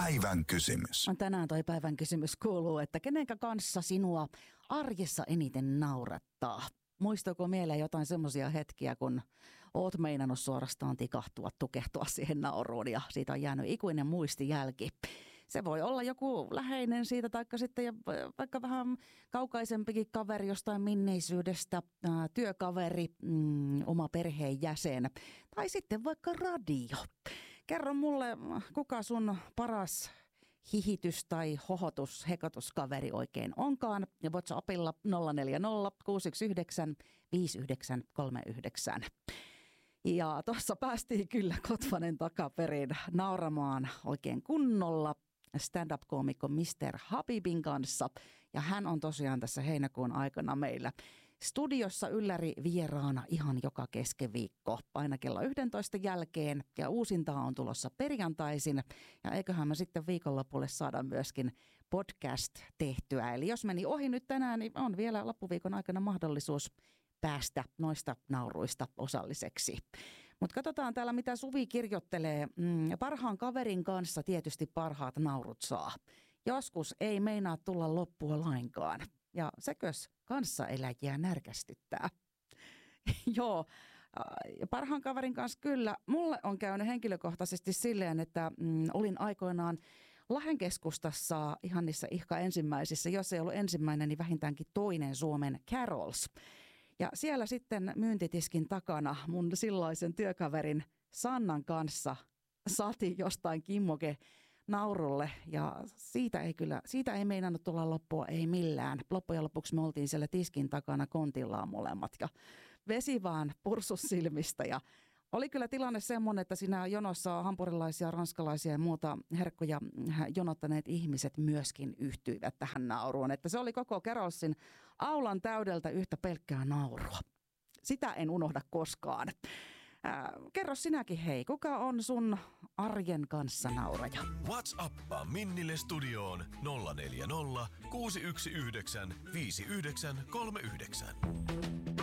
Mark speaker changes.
Speaker 1: Päivän kysymys.
Speaker 2: Tänään toi päivän kysymys kuuluu, että kenenkä kanssa sinua arjessa eniten naurattaa? Muistuuko mieleen jotain semmoisia hetkiä, kun oot meinannut suorastaan tukehtua siihen nauruun ja siitä on jäänyt ikuinen muistijälki? Se voi olla joku läheinen siitä, taikka sitten vaikka vähän kaukaisempikin kaveri jostain menneisyydestä, työkaveri, oma perheenjäsen tai sitten vaikka radio. Kerro mulle, kuka sun paras hihitys- tai hekotuskaveri oikein onkaan. Ja WhatsAppilla 040 619 5939. Ja tuossa päästiin kyllä Kotvanen takaperin nauramaan oikein kunnolla stand-up-koomikko Mr. Habibin kanssa. Ja hän on tosiaan tässä heinäkuun aikana meillä studiossa ylläri vieraana ihan joka keskiviikko, aina kello 11 jälkeen. Ja uusintaa on tulossa perjantaisin. Ja eiköhän me sitten viikonlopulle saada myöskin podcast tehtyä. Eli jos meni ohi nyt tänään, niin on vielä loppuviikon aikana mahdollisuus päästä noista nauruista osalliseksi. Mutta katsotaan täällä, mitä Suvi kirjoittelee. Parhaan kaverin kanssa tietysti parhaat naurut saa. Joskus ei meinaa tulla loppua lainkaan. Ja sekös kanssaeläjiä närkästyttää. Joo, parhaan kaverin kanssa kyllä. Mulle on käynyt henkilökohtaisesti silleen, että olin aikoinaan Lahden keskustassa ihan niissä ensimmäisissä, jos ei ollut ensimmäinen, niin vähintäänkin toinen Suomen Carols. Ja siellä sitten myyntitiskin takana mun silloisen työkaverin Sannan kanssa saatiin jostain kimmoke naurulle ja siitä ei meinannut tulla loppua, ei millään. Loppujen lopuksi me oltiin siellä tiskin takana kontillaan molemmat ja vesi vaan pursus silmistä ja oli kyllä tilanne semmoinen, että siinä jonossa hampurilaisia, ranskalaisia ja muuta herkkuja jonottaneet ihmiset myöskin yhtyivät tähän nauruun. Että se oli koko Carolsin aulan täydeltä yhtä pelkkää naurua. Sitä en unohda koskaan. Kerro sinäkin hei, kuka on sun arjen kanssa nauraja?
Speaker 3: WhatsAppaa Minnille studioon 040 619 5939.